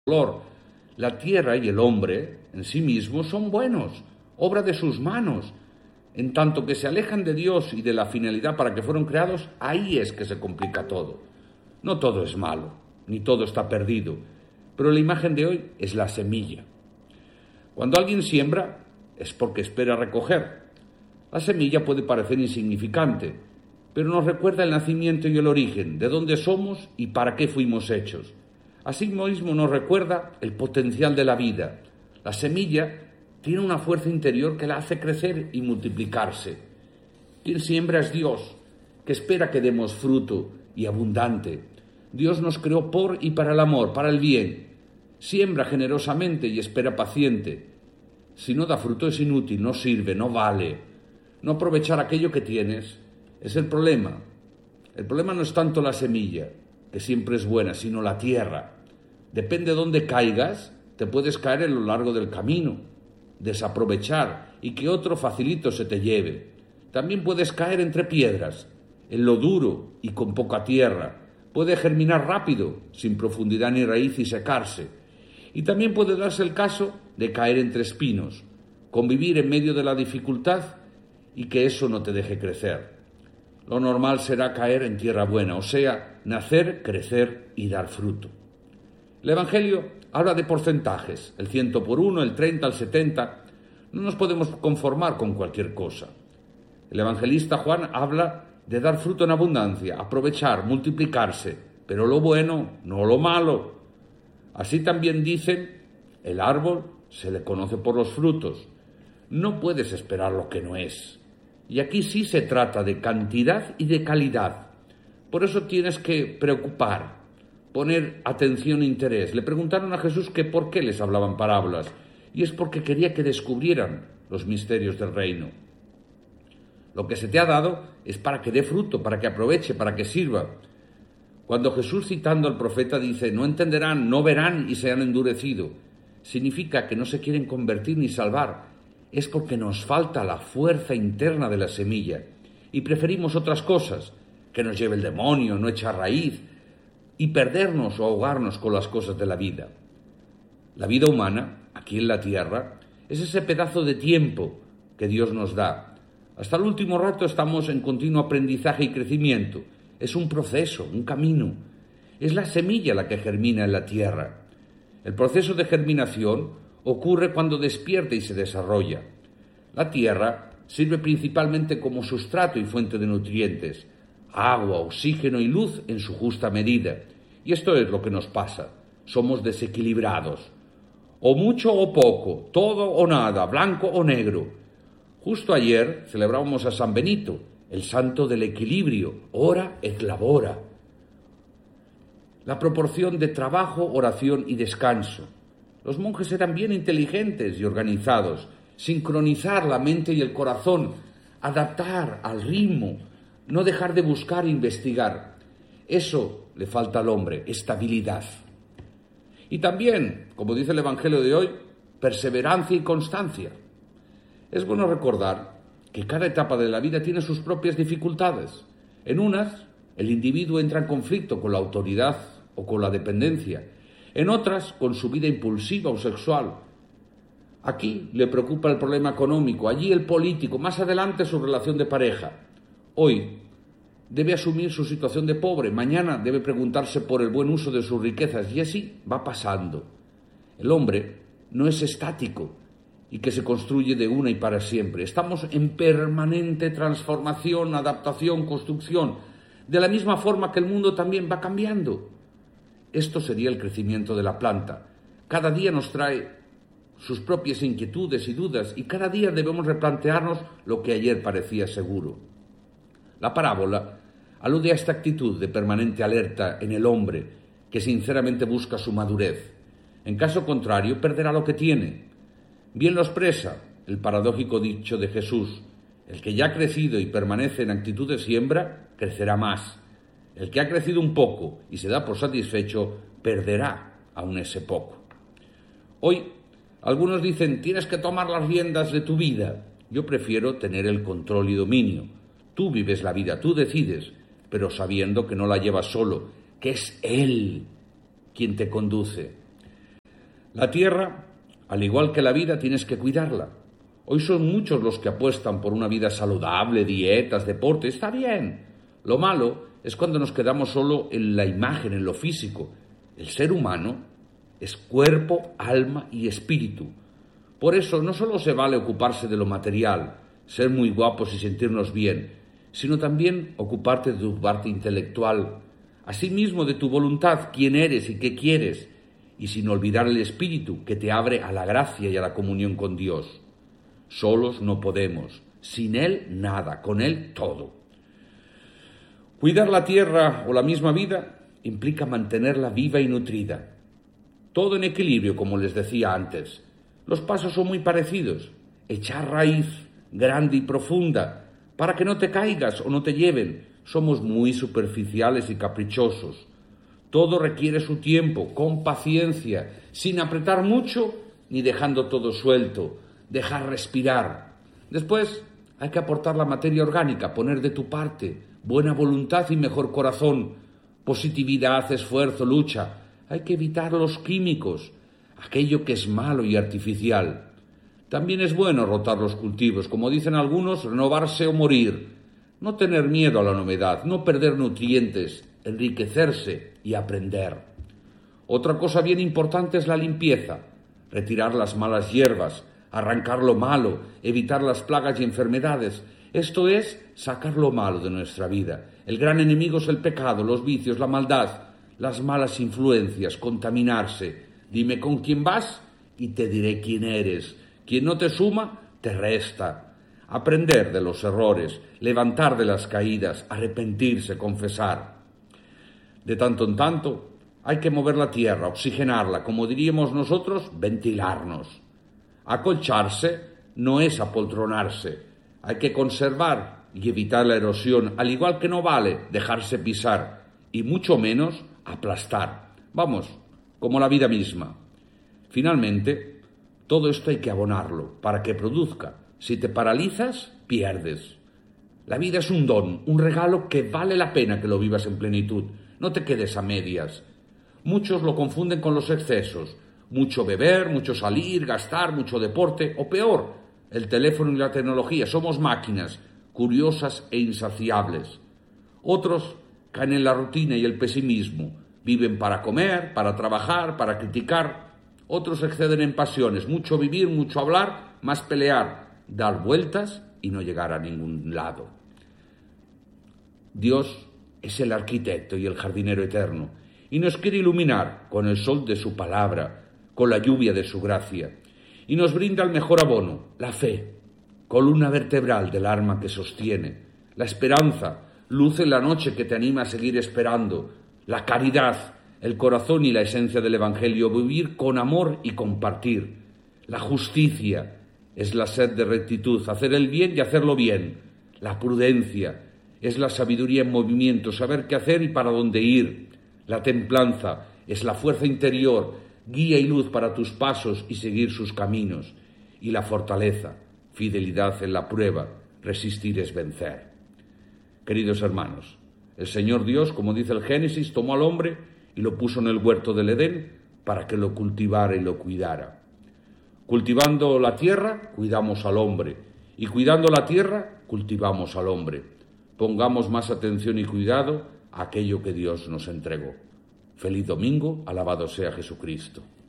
dolor. La tierra y el hombre en sí mismos son buenos, obra de sus manos. En tanto que se alejan de Dios y de la finalidad para que fueron creados, ahí es que se complica todo. No todo es malo, ni todo está perdido, pero la imagen de hoy es la semilla. Cuando alguien siembra, es porque espera recoger. La semilla puede parecer insignificante, pero nos recuerda el nacimiento y el origen, de dónde somos y para qué fuimos hechos. Asimismo nos recuerda el potencial de la vida. La semilla tiene una fuerza interior que la hace crecer y multiplicarse. Quien siembra es Dios, que espera que demos fruto y abundante. Dios nos creó por y para el amor, para el bien. Siembra generosamente y espera paciente. Si no da fruto es inútil, no sirve, no vale. No aprovechar aquello que tienes es el problema. El problema no es tanto la semilla, que siempre es buena, sino la tierra. Depende de dónde caigas, te puedes caer a lo largo del camino, desaprovechar y que otro facilito se te lleve. También puedes caer entre piedras, en lo duro y con poca tierra. Puede germinar rápido, sin profundidad ni raíz y secarse. Y también puede darse el caso de caer entre espinos, convivir en medio de la dificultad y que eso no te deje crecer. Lo normal será caer en tierra buena, o sea, nacer, crecer y dar fruto. El Evangelio habla de porcentajes, el 100 por 1, el 30, el 70. No nos podemos conformar con cualquier cosa. El evangelista Juan habla de dar fruto en abundancia, aprovechar, multiplicarse, pero lo bueno, no lo malo. Así también dicen, el árbol se le conoce por los frutos. No puedes esperar lo que no es. Y aquí sí se trata de cantidad y de calidad. Por eso tienes que preocupar, poner atención e interés. Le preguntaron a Jesús que por qué les hablaban parábolas, y es porque quería que descubrieran los misterios del reino. Lo que se te ha dado es para que dé fruto, para que aproveche, para que sirva. Cuando Jesús, citando al profeta, dice, no entenderán, no verán y se han endurecido, significa que no se quieren convertir ni salvar. Es porque nos falta la fuerza interna de la semilla y preferimos otras cosas, que nos lleve el demonio, no echar raíz y perdernos o ahogarnos con las cosas de la vida. La vida humana, aquí en la tierra, es ese pedazo de tiempo que Dios nos da. Hasta el último rato estamos en continuo aprendizaje y crecimiento. Es un proceso, un camino. Es la semilla la que germina en la tierra. El proceso de germinación ocurre cuando despierta y se desarrolla. La tierra sirve principalmente como sustrato y fuente de nutrientes, agua, oxígeno y luz en su justa medida. Y esto es lo que nos pasa. Somos desequilibrados. O mucho o poco, todo o nada, blanco o negro. Justo ayer celebrábamos a San Benito, el santo del equilibrio, ora et labora. La proporción de trabajo, oración y descanso. Los monjes eran bien inteligentes y organizados. Sincronizar la mente y el corazón, adaptar al ritmo, no dejar de buscar e investigar. Eso le falta al hombre, estabilidad. Y también, como dice el Evangelio de hoy, perseverancia y constancia. Es bueno recordar que cada etapa de la vida tiene sus propias dificultades. En unas, el individuo entra en conflicto con la autoridad o con la dependencia. En otras, con su vida impulsiva o sexual. Aquí le preocupa el problema económico, allí el político, más adelante su relación de pareja. Hoy debe asumir su situación de pobre, mañana debe preguntarse por el buen uso de sus riquezas y así va pasando. El hombre no es estático y que se construye de una y para siempre. Estamos en permanente transformación, adaptación, construcción, de la misma forma que el mundo también va cambiando. Esto sería el crecimiento de la planta. Cada día nos trae sus propias inquietudes y dudas y cada día debemos replantearnos lo que ayer parecía seguro. La parábola alude a esta actitud de permanente alerta en el hombre que sinceramente busca su madurez. En caso contrario, perderá lo que tiene. Bien lo expresa el paradójico dicho de Jesús: el que ya ha crecido y permanece en actitud de siembra, crecerá más. El que ha crecido un poco y se da por satisfecho, perderá aún ese poco. Hoy, algunos dicen, tienes que tomar las riendas de tu vida. Yo prefiero tener el control y dominio. Tú vives la vida, tú decides, pero sabiendo que no la llevas solo, que es Él quien te conduce. La tierra, al igual que la vida, tienes que cuidarla. Hoy son muchos los que apuestan por una vida saludable, dietas, deporte. Está bien. Lo malo es cuando nos quedamos solo en la imagen, en lo físico. El ser humano es cuerpo, alma y espíritu. Por eso no solo se vale ocuparse de lo material, ser muy guapos y sentirnos bien, sino también ocuparte de tu parte intelectual, asimismo de tu voluntad, quién eres y qué quieres, y sin olvidar el espíritu que te abre a la gracia y a la comunión con Dios. Solos no podemos, sin Él nada, con Él todo. Cuidar la tierra o la misma vida implica mantenerla viva y nutrida. Todo en equilibrio, como les decía antes. Los pasos son muy parecidos. Echar raíz grande y profunda para que no te caigas o no te lleven. Somos muy superficiales y caprichosos. Todo requiere su tiempo, con paciencia, sin apretar mucho ni dejando todo suelto. Dejar respirar. Después hay que aportar la materia orgánica, poner de tu parte, buena voluntad y mejor corazón, positividad, esfuerzo, lucha. Hay que evitar los químicos, aquello que es malo y artificial. También es bueno rotar los cultivos, como dicen algunos, renovarse o morir. No tener miedo a la novedad, no perder nutrientes, enriquecerse y aprender. Otra cosa bien importante es la limpieza, retirar las malas hierbas, arrancar lo malo, evitar las plagas y enfermedades. Esto es sacar lo malo de nuestra vida. El gran enemigo es el pecado, los vicios, la maldad, las malas influencias, contaminarse. Dime con quién vas y te diré quién eres. Quien no te suma, te resta. Aprender de los errores, levantar de las caídas, arrepentirse, confesar. De tanto en tanto, hay que mover la tierra, oxigenarla, como diríamos nosotros, ventilarnos. Acolcharse no es apoltronarse. Hay que conservar y evitar la erosión, al igual que no vale dejarse pisar, y mucho menos aplastar. Vamos, como la vida misma. Finalmente, todo esto hay que abonarlo para que produzca. Si te paralizas, pierdes. La vida es un don, un regalo que vale la pena que lo vivas en plenitud. No te quedes a medias. Muchos lo confunden con los excesos. Mucho beber, mucho salir, gastar, mucho deporte, o peor, el teléfono y la tecnología. Somos máquinas, curiosas e insaciables. Otros caen en la rutina y el pesimismo. Viven para comer, para trabajar, para criticar. Otros exceden en pasiones. Mucho vivir, mucho hablar, más pelear, dar vueltas y no llegar a ningún lado. Dios es el arquitecto y el jardinero eterno, y nos quiere iluminar con el sol de su palabra, con la lluvia de su gracia, y nos brinda el mejor abono, la fe, columna vertebral del alma que sostiene, la esperanza, luz en la noche que te anima a seguir esperando, la caridad, el corazón y la esencia del Evangelio, vivir con amor y compartir, la justicia, es la sed de rectitud, hacer el bien y hacerlo bien, la prudencia, es la sabiduría en movimiento, saber qué hacer y para dónde ir, la templanza, es la fuerza interior, guía y luz para tus pasos y seguir sus caminos, y la fortaleza, fidelidad en la prueba, resistir es vencer. Queridos hermanos, el Señor Dios, como dice el Génesis, tomó al hombre y lo puso en el huerto del Edén para que lo cultivara y lo cuidara. Cultivando la tierra, cuidamos al hombre, y cuidando la tierra, cultivamos al hombre. Pongamos más atención y cuidado a aquello que Dios nos entregó. Feliz domingo, alabado sea Jesucristo.